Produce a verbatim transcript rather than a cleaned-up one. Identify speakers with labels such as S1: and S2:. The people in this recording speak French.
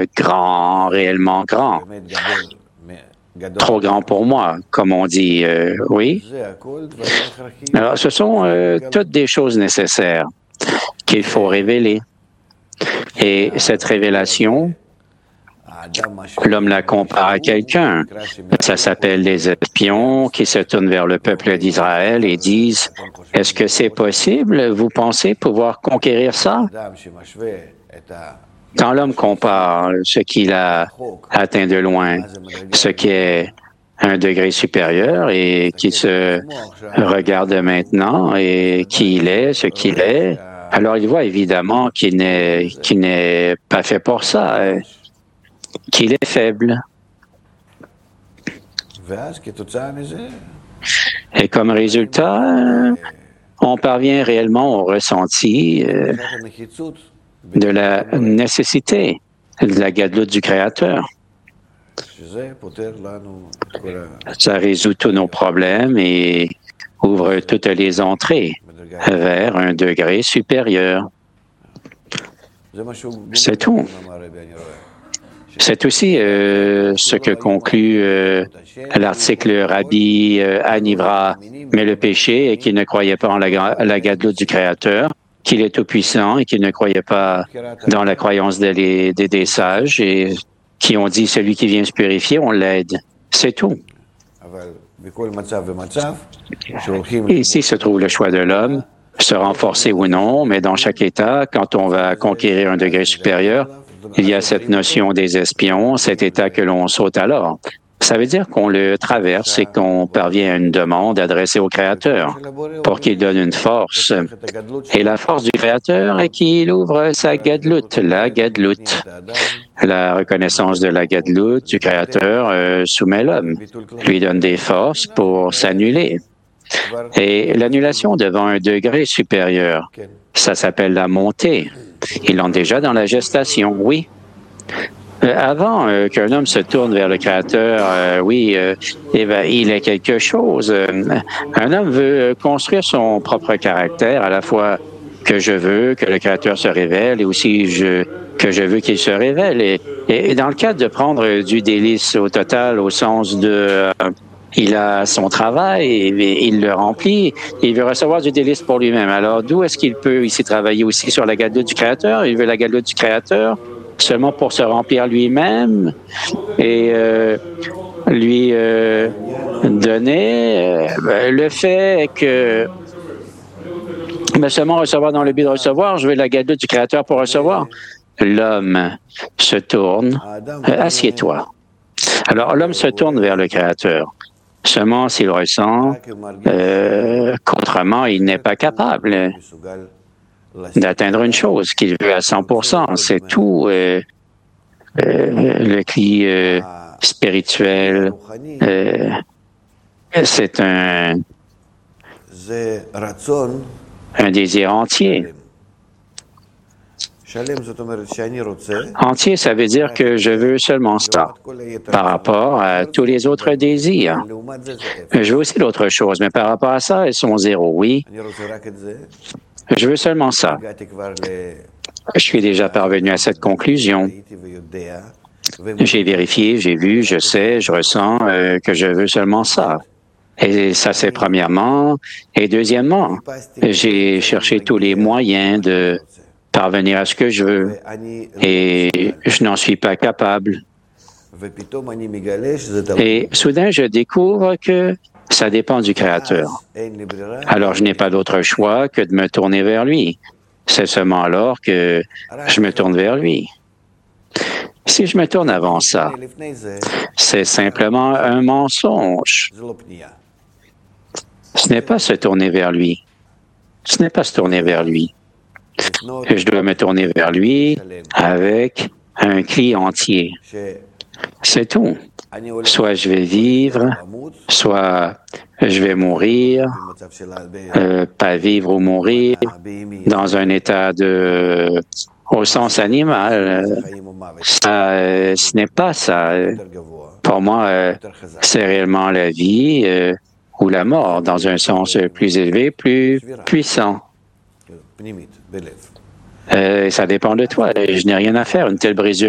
S1: euh, grand, réellement grand. Trop grand pour moi, comme on dit, euh, oui. Alors, ce sont euh, toutes des choses nécessaires qu'il faut révéler. Et cette révélation, l'homme la compare à quelqu'un. Ça s'appelle les espions qui se tournent vers le peuple d'Israël et disent, « Est-ce que c'est possible? Vous pensez pouvoir conquérir ça? » Quand l'homme compare ce qu'il a atteint de loin, ce qui est un degré supérieur et qui se regarde maintenant et qui il est, ce qu'il est, alors il voit évidemment qu'il n'est qu'il n'est pas fait pour ça, qu'il est faible. Et comme résultat, on parvient réellement au ressenti euh, de la nécessité de la gadloute du Créateur. Ça résout tous nos problèmes et ouvre toutes les entrées vers un degré supérieur. C'est tout. C'est aussi euh, ce que conclut euh, l'article Rabbi euh, Anivra, mais le péché est qu'il ne croyait pas en la, la gadloute du Créateur, qu'il est tout-puissant et qu'il ne croyait pas dans la croyance des, des, des sages et qui ont dit celui qui vient se purifier, on l'aide. C'est tout. Et ici se trouve le choix de l'homme, se renforcer ou non, mais dans chaque état, quand on va conquérir un degré supérieur, il y a cette notion des espions, cet état que l'on saute alors. Ça veut dire qu'on le traverse et qu'on parvient à une demande adressée au Créateur pour qu'il donne une force. Et la force du Créateur est qu'il ouvre sa gadloute, la gadloute. La reconnaissance de la gadloute du Créateur euh, soumet l'homme, lui donne des forces pour s'annuler. Et l'annulation devant un degré supérieur, ça s'appelle la montée. Ils l'ont déjà dans la gestation, oui. Euh, avant euh, qu'un homme se tourne vers le Créateur, euh, oui, euh, eh bien, il est quelque chose. Euh, un homme veut construire son propre caractère, à la fois que je veux que le Créateur se révèle et aussi je, que je veux qu'il se révèle. Et, et dans le cadre de prendre du délice au total, au sens de... Euh, il a son travail, et il le remplit, et il veut recevoir du délice pour lui-même. Alors, d'où est-ce qu'il peut ici travailler aussi sur la gadloute du Créateur? Il veut la gadloute du Créateur seulement pour se remplir lui-même et euh, lui euh, donner. Euh, le fait que mais seulement recevoir dans le but de recevoir, je veux la gadloute du Créateur pour recevoir. L'homme se tourne. Euh, assieds-toi. Alors, l'homme se tourne vers le Créateur. Seulement s'il ressent euh, qu'autrement, il n'est pas capable d'atteindre une chose qu'il veut à cent pour cent. C'est tout. Euh, euh, le cli euh, spirituel, euh, c'est un, un désir entier. Entier, ça veut dire que je veux seulement ça par rapport à tous les autres désirs. Je veux aussi d'autres choses, mais par rapport à ça, elles sont zéro, oui. Je veux seulement ça. Je suis déjà parvenu à cette conclusion. J'ai vérifié, j'ai vu, je sais, je ressens euh, que je veux seulement ça. Et ça, c'est premièrement. Et deuxièmement, j'ai cherché tous les moyens de parvenir à ce que je veux. Et je n'en suis pas capable. Et soudain, je découvre que ça dépend du Créateur. Alors, je n'ai pas d'autre choix que de me tourner vers lui. C'est seulement alors que je me tourne vers lui. Si je me tourne avant ça, c'est simplement un mensonge. Ce n'est pas se tourner vers lui. Ce n'est pas se tourner vers lui. Je dois me tourner vers lui avec un cri entier. C'est tout. Soit je vais vivre, soit je vais mourir, euh, pas vivre ou mourir, dans un état de, au sens animal. Ça, euh, ce n'est pas ça. Pour moi, euh, c'est réellement la vie euh, ou la mort, dans un sens plus élevé, plus puissant. Euh, ça dépend de toi. Je n'ai rien à faire. Une telle brisure